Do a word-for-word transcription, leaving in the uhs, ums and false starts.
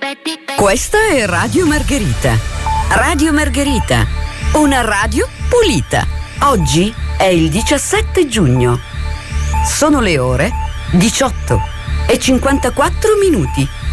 Questa è Radio Margherita. Radio Margherita, una radio pulita. Oggi è il diciassette giugno. Sono le ore diciotto e cinquantaquattro minuti.